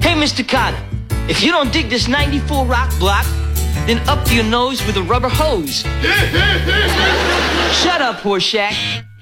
Hey, Mr. Carter, if you don't dig this 94 rock block, then up to your nose with a rubber hose. Shut up, Horseshack.